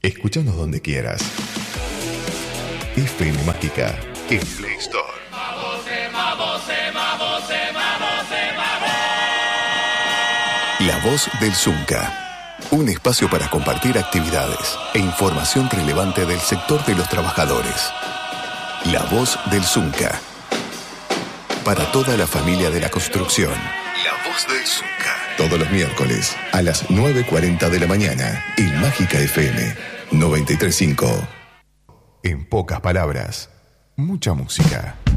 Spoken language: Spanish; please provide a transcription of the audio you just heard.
Escúchanos donde quieras. FM Mágica en Play Store. La Voz del Zunca. Un espacio para compartir actividades e información relevante del sector de los trabajadores. La Voz del Zunca. Para toda la familia de la construcción. La Voz del Zunca. Todos los miércoles a las 9:40 de la mañana en Mágica FM 93.5. En pocas palabras, mucha música.